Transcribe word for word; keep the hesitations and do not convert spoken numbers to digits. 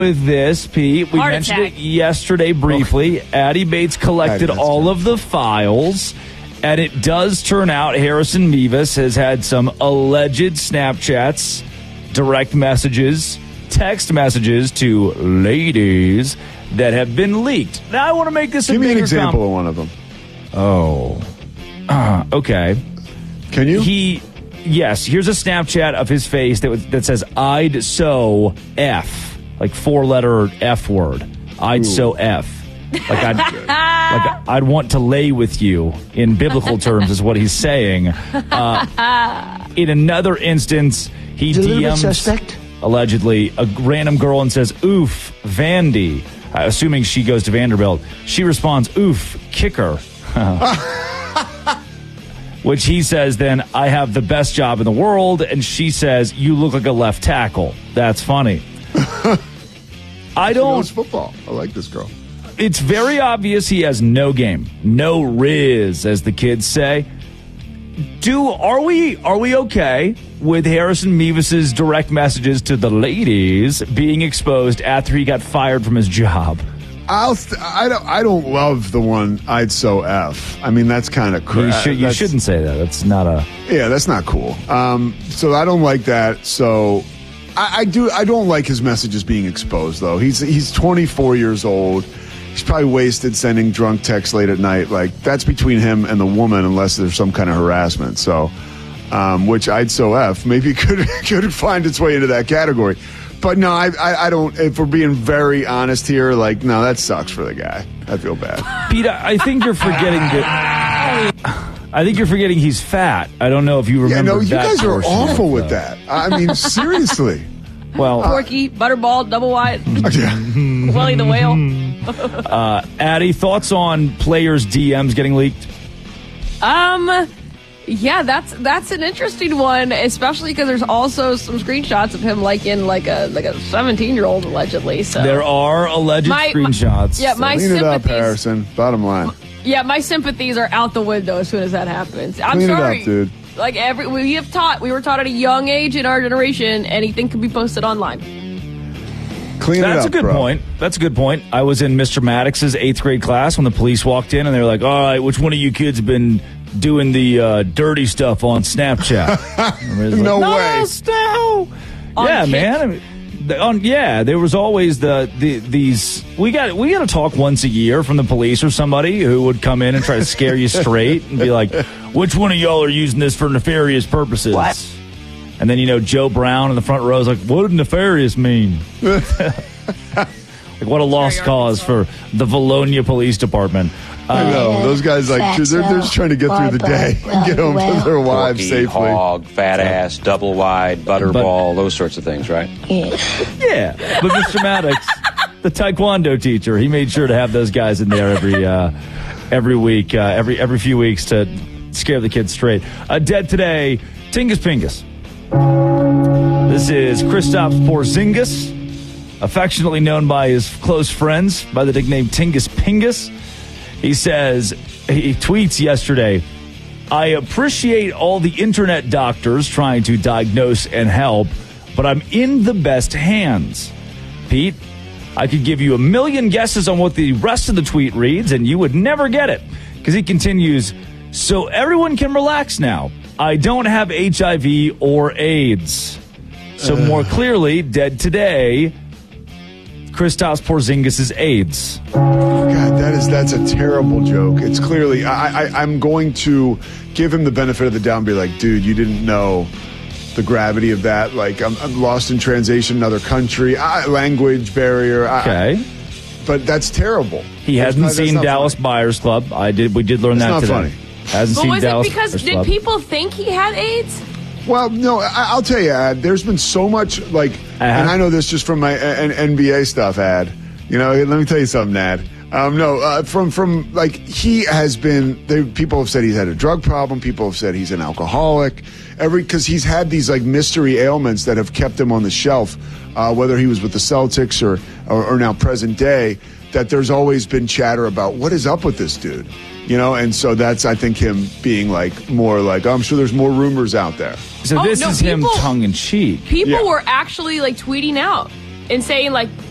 with this, Pete. We Heart mentioned attack. it yesterday briefly. Addie Bates collected Addie, that's all good. of the files, and it does turn out Harrison Mevis has had some alleged Snapchats, direct messages, text messages to ladies that have been leaked. Now, I want to make this a Give me an bigger example com- of one of them. Oh. Uh, okay. Can you? He, yes, here's a Snapchat of his face that was, that says, I'd so F, like four-letter F word. I'd Ooh. so F. Like I'd, like I'd want to lay with you in biblical terms is what he's saying. Uh, in another instance, he He's a little D bit Ms, suspect. allegedly, a random girl and says, oof, Vandy. Uh, assuming she goes to Vanderbilt. She responds, oof, kicker. Which he says, then, I have the best job in the world. And she says, you look like a left tackle. That's funny. I She don't. knows football. I like this girl. It's very obvious he has no game. No riz, as the kids say. Do are we are we okay with Harrison Mevis's direct messages to the ladies being exposed after he got fired from his job? I'll. St- I don't. I don't love the one. I'd so F. I mean, that's kind of You, crap. should, you shouldn't say that. That's not a. Yeah, that's not cool. Um, so I don't like that. So I, I do. I don't like his messages being exposed, though. He's he's twenty-four years old. He's probably wasted sending drunk texts late at night. Like, that's between him and the woman, unless there's some kind of harassment. So, um, which I'd so F maybe could could find its way into that category. But no, I, I I don't. If we're being very honest here, like, no, that sucks for the guy. I feel bad. Pete, I think you're forgetting that. I think you're forgetting he's fat. I don't know if you remember. Yeah, no, you that guys are portion awful of with that. that. I mean, seriously. Well, Porky, Butterball, Double Wide, Yeah. Willie the Whale. uh, Addie, thoughts on players' D Ms getting leaked? Um, yeah, that's that's an interesting one, especially because there's also some screenshots of him like in like a like a seventeen year old allegedly. So There are alleged My- my- screenshots. yeah, my Clean it up, sympathies. Harrison. Bottom line. Yeah, my sympathies are out the window as soon as that happens. I'm Clean it up, sorry, dude. Like every we have taught, we were taught at a young age in our generation, anything can be posted online. Clean That's it up, a good bro. point. That's a good point. I was in Mister Maddox's eighth grade class when the police walked in, and they were like, all right, which one of you kids have been doing the uh, dirty stuff on Snapchat? And I was No like, way. No, On yeah, Kik? man. I mean, the, on, yeah, there was always the, the these. We got we got to talk once a year from the police or somebody who would come in and try to scare you straight and be like, which one of y'all are using this for nefarious purposes? What? And then, you know, Joe Brown in the front row is like, what did nefarious mean? Like, what a lost Very cause for the Valonia Police Department. I Uh, know. Those guys, like, they're, they're just trying to get through the day and get home to their wives Porky, safely. hog, fat ass, double wide, butterball, those sorts of things, right? yeah. But Mister Maddox, the Taekwondo teacher, he made sure to have those guys in there every uh, every week, uh, every every few weeks to scare the kids straight. Uh, dead today, Tingus Pingus. This is Kristaps Porzingis, affectionately known by his close friends by the nickname Tingus Pingus. He says, he tweets yesterday, I appreciate all the internet doctors trying to diagnose and help, but I'm in the best hands. Pete, I could give you a million guesses on what the rest of the tweet reads, and you would never get it. Because he continues, so everyone can relax now. I don't have H I V or AIDS. So more clearly, dead today, Kristaps Porzingis is AIDS. God, that is that's a terrible joke. It's clearly I, I I'm going to give him the benefit of the doubt and be like, dude, you didn't know the gravity of that. Like, I'm, I'm lost in translation, another country, I, language barrier. I, Okay. but that's terrible. He That's hasn't not- that's seen not Dallas funny. Buyers Club. I did. We did learn It's that not today. funny. Hasn't But seen was Dallas it because Buyers did Club. people think he had AIDS? Well, no, I, I'll tell you, Ad. There's been so much like, and I know this just from my N- N B A stuff, Ad. You know, let me tell you something, Ad. Um, no, uh, from from like he has been. They, people have said he's had a drug problem. People have said he's an alcoholic. Every because he's had these like mystery ailments that have kept him on the shelf. Uh, whether he was with the Celtics or, or or now present day, that there's always been chatter about what is up with this dude. You know, and so that's I think him being like more like oh, I'm sure there's more rumors out there. So Oh, this no, is him people- tongue in cheek. People Yeah. were actually like tweeting out and saying like